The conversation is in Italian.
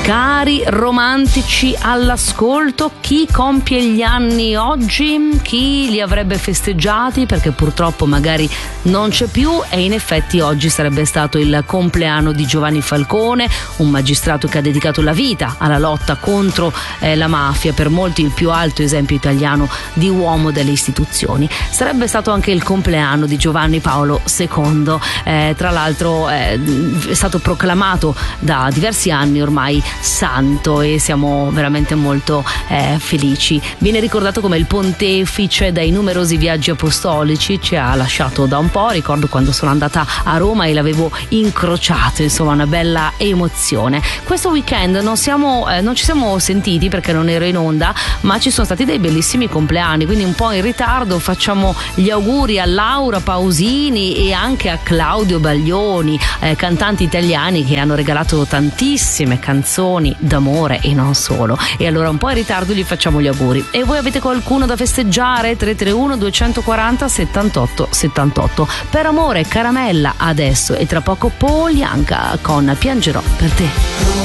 Cari romantici all'ascolto, chi compie gli anni oggi, chi li avrebbe festeggiati perché purtroppo magari non c'è più, e in effetti oggi sarebbe stato il compleanno di Giovanni Falcone, un magistrato che ha dedicato la vita alla lotta contro la mafia, per molti il più alto esempio italiano di uomo delle istituzioni. Sarebbe stato anche il compleanno di Giovanni Paolo II, tra l'altro è stato proclamato da diversi anni ormai santo, e siamo veramente molto felici. Viene ricordato come il pontefice dai numerosi viaggi apostolici, ci ha lasciato da un po', ricordo quando sono andata a Roma e l'avevo incrociato, insomma una bella emozione. Questo weekend non ci siamo sentiti perché non ero in onda, ma ci sono stati dei bellissimi compleanni, quindi un po' in ritardo facciamo gli auguri a Laura Pausini e anche a Claudio Baglioni, cantanti italiani che hanno regalato tantissime canzoni d'amore e non solo, e allora un po' in ritardo gli facciamo gli auguri. E voi avete qualcuno da festeggiare? 331 240 78 78. Per amore, caramella adesso, e tra poco Paul Bianca con Piangerò per te.